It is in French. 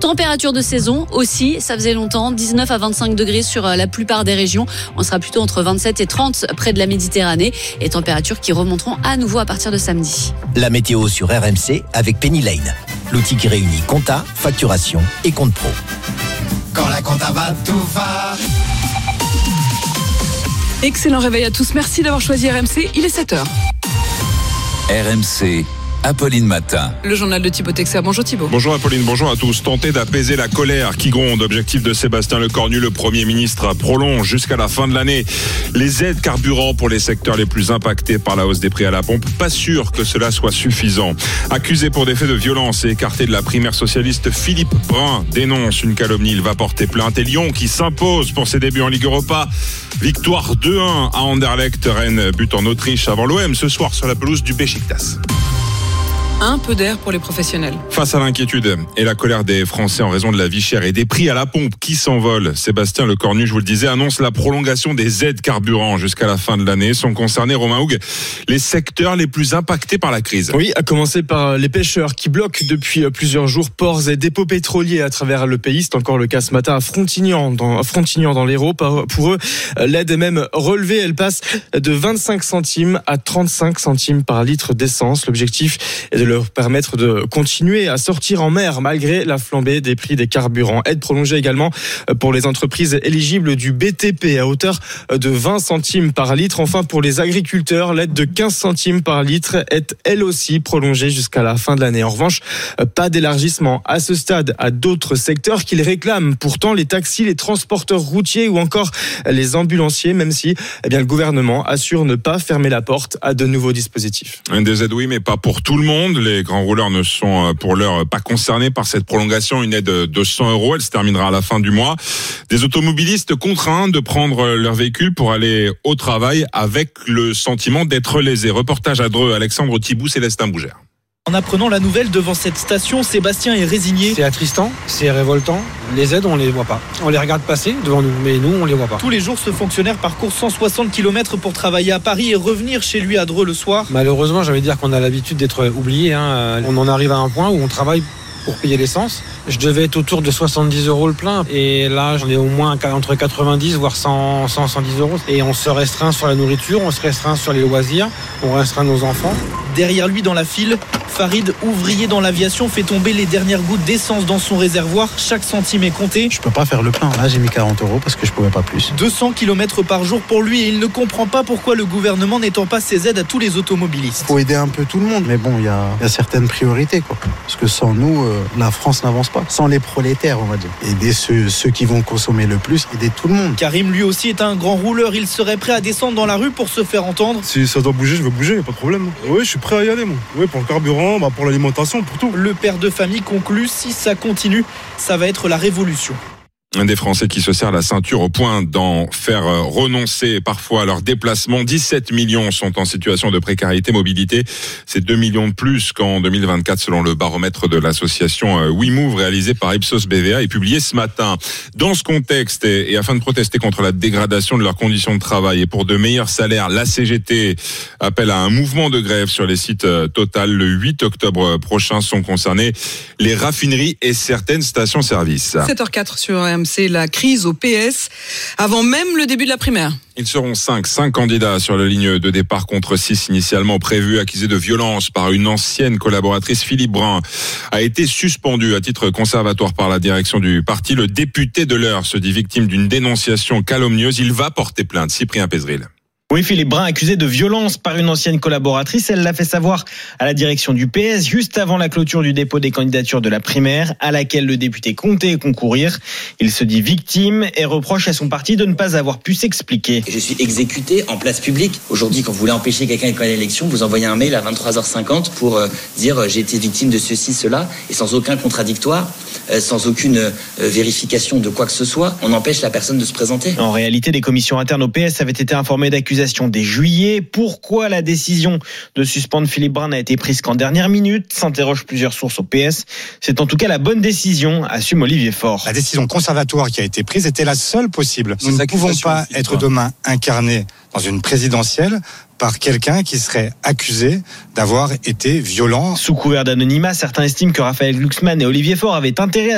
Température de saison aussi, ça faisait longtemps, 19 à 25 degrés sur la plupart des régions. On sera plutôt entre 27 et 30 près de la Méditerranée et températures qui remonteront à nouveau à partir de samedi. La météo sur RMC avec Penny Lane, l'outil qui réunit compta, facturation et compte pro. Quand la compta va, tout va. Excellent réveil à tous, merci d'avoir choisi RMC, il est 7h. RMC, Apolline Matin. Le journal de Thibaut Texer. Bonjour Thibaut. Bonjour Apolline, bonjour à tous. Tenter d'apaiser la colère qui gronde. Objectif de Sébastien Lecornu, le Premier ministre, prolonge jusqu'à la fin de l'année les aides carburant pour les secteurs les plus impactés par la hausse des prix à la pompe. Pas sûr que cela soit suffisant. Accusé pour des faits de violence et écarté de la primaire socialiste, Philippe Brun dénonce une calomnie. Il va porter plainte. Et Lyon qui s'impose pour ses débuts en Ligue Europa. Victoire 2-1 à Anderlecht. Rennes but en Autriche avant l'OM ce soir sur la pelouse du Beşiktaş. Un peu d'air pour les professionnels. Face à l'inquiétude et la colère des Français en raison de la vie chère et des prix à la pompe qui s'envolent, Sébastien Lecornu, je vous le disais, annonce la prolongation des aides carburant jusqu'à la fin de l'année. Sont concernés, Romain Houg, les secteurs les plus impactés par la crise. Oui, à commencer par les pêcheurs qui bloquent depuis plusieurs jours ports et dépôts pétroliers à travers le pays. C'est encore le cas ce matin à Frontignan dans l'Hérault. Pour eux, l'aide est même relevée. Elle passe de 25 centimes à 35 centimes par litre d'essence. L'objectif est de leur permettre de continuer à sortir en mer malgré la flambée des prix des carburants. Aide prolongée également pour les entreprises éligibles du BTP à hauteur de 20 centimes par litre. Enfin, pour les agriculteurs, l'aide de 15 centimes par litre est elle aussi prolongée jusqu'à la fin de l'année. En revanche, pas d'élargissement à ce stade à d'autres secteurs qu'ils réclament. Pourtant, les taxis, les transporteurs routiers ou encore les ambulanciers, même si le gouvernement assure ne pas fermer la porte à de nouveaux dispositifs. Des aides, oui, mais pas pour tout le monde. Les grands rouleurs ne sont pour l'heure pas concernés par cette prolongation. Une aide de 100 €, elle se terminera à la fin du mois. Des automobilistes contraints de prendre leur véhicule pour aller au travail avec le sentiment d'être lésés. Reportage à Dreux, Alexandre Thibout, Célestin Bougère. En apprenant la nouvelle devant cette station, Sébastien est résigné. C'est attristant, c'est révoltant. Les aides, on les voit pas. On les regarde passer devant nous, mais nous, on les voit pas. Tous les jours, ce fonctionnaire parcourt 160 km pour travailler à Paris et revenir chez lui à Dreux le soir. Malheureusement, j'ai envie de dire qu'on a l'habitude d'être oublié. On en arrive à un point où on travaille pour payer l'essence. Je devais être autour de 70 € le plein. Et là, j'en ai au moins entre 90 voire 110 €. Et on se restreint sur la nourriture, on se restreint sur les loisirs, on restreint nos enfants. Derrière lui, dans la file, Farid, ouvrier dans l'aviation, fait tomber les dernières gouttes d'essence dans son réservoir. Chaque centime est compté. Je peux pas faire le plein. Là, j'ai mis 40 € parce que je pouvais pas plus. 200 km par jour pour lui et il ne comprend pas pourquoi le gouvernement n'étend pas ses aides à tous les automobilistes. Faut aider un peu tout le monde. Mais bon, il y a certaines priorités, quoi. Parce que sans nous, la France n'avance pas. Sans les prolétaires, on va dire. Aider ceux qui vont consommer le plus, aider tout le monde. Karim, lui aussi, est un grand rouleur. Il serait prêt à descendre dans la rue pour se faire entendre. Si ça doit bouger, je veux bouger, y a pas de problème. Oui, je suis prêt à y aller, moi. Oui, pour le carburant, pour l'alimentation, pour tout. Le père de famille conclut, si ça continue, ça va être la révolution. Des Français qui se serrent la ceinture au point d'en faire renoncer parfois à leurs déplacements. 17 millions sont en situation de précarité mobilité. C'est 2 millions de plus qu'en 2024 selon le baromètre de l'association WeMove réalisé par Ipsos BVA et publié ce matin. Dans ce contexte et afin de protester contre la dégradation de leurs conditions de travail et pour de meilleurs salaires, la CGT appelle à un mouvement de grève sur les sites Total. Le 8 octobre prochain sont concernés les raffineries et certaines stations-service. 7h04 sur RMC, la crise au PS, avant même le début de la primaire. Ils seront 5 candidats sur la ligne de départ contre 6 initialement prévus, accusés de violence par une ancienne collaboratrice. Philippe Brun a été suspendu à titre conservatoire par la direction du parti. Le député de l'Eure se dit victime d'une dénonciation calomnieuse. Il va porter plainte. Cyprien Pézeril. Oui, Philippe Brun, accusé de violence par une ancienne collaboratrice. Elle l'a fait savoir à la direction du PS juste avant la clôture du dépôt des candidatures de la primaire à laquelle le député comptait concourir. Il se dit victime et reproche à son parti de ne pas avoir pu s'expliquer. Je suis exécuté en place publique. Aujourd'hui, quand vous voulez empêcher quelqu'un de gagner l'élection, vous envoyez un mail à 23h50 pour dire j'ai été victime de ceci, cela, et sans aucun contradictoire, sans aucune vérification de quoi que ce soit, on empêche la personne de se présenter. En réalité, des commissions internes au PS avaient été informées d'accusations dès juillet. Pourquoi la décision de suspendre Philippe Brun n'a été prise qu'en dernière minute, s'interrogent plusieurs sources au PS. C'est en tout cas la bonne décision, assume Olivier Faure. La décision conservatoire qui a été prise était la seule possible. Nous ne pouvons pas être demain incarnés dans une présidentielle par quelqu'un qui serait accusé d'avoir été violent. Sous couvert d'anonymat, certains estiment que Raphaël Glucksmann et Olivier Faure avaient intérêt à